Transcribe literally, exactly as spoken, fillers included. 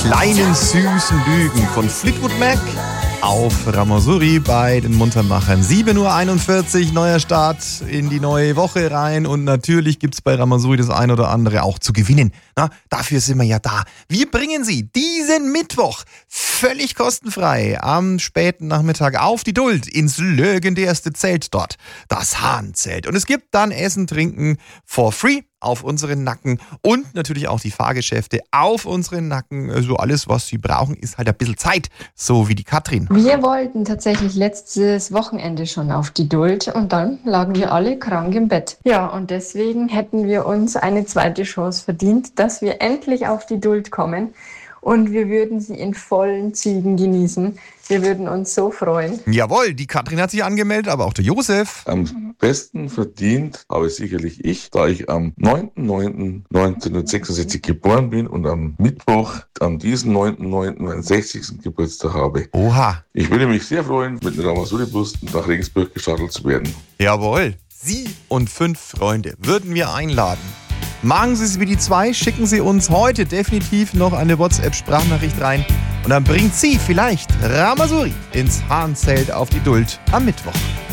kleinen süßen Lügen von Fleetwood Mac auf Ramazouri bei den Muntermachern. sieben Uhr einundvierzig, neuer Start in die neue Woche rein und natürlich gibt es bei Ramazouri das ein oder andere auch zu gewinnen. Na, dafür sind wir ja da. Wir bringen Sie diesen Mittwoch völlig kostenfrei am späten Nachmittag auf die Duld ins legendärste Zelt dort, das Hahnzelt. Und es gibt dann Essen, Trinken for free auf unseren Nacken und natürlich auch die Fahrgeschäfte auf unseren Nacken. Also alles, was Sie brauchen, ist halt ein bisschen Zeit, so wie die Katrin. Wir wollten tatsächlich letztes Wochenende schon auf die Duld und dann lagen wir alle krank im Bett. Ja, und deswegen hätten wir uns eine zweite Chance verdient, dass wir endlich auf die Duld kommen. Und wir würden sie in vollen Zügen genießen. Wir würden uns so freuen. Jawohl, die Katrin hat sich angemeldet, aber auch der Josef. Am besten verdient habe sicherlich ich, da ich am neunten neunten neunzehnhundertsechsundsechzig geboren bin und am Mittwoch, an diesem neunten neunten meinen sechzigsten Geburtstag habe. Oha. Ich würde mich sehr freuen, mit dem Ramazouri-Bus nach Regensburg geschattelt zu werden. Jawohl, Sie und fünf Freunde würden wir einladen. Machen Sie es wie die zwei, schicken Sie uns heute definitiv noch eine WhatsApp-Sprachnachricht rein und dann bringt Sie vielleicht Ramazouri ins Hahnzelt auf die Duld am Mittwoch.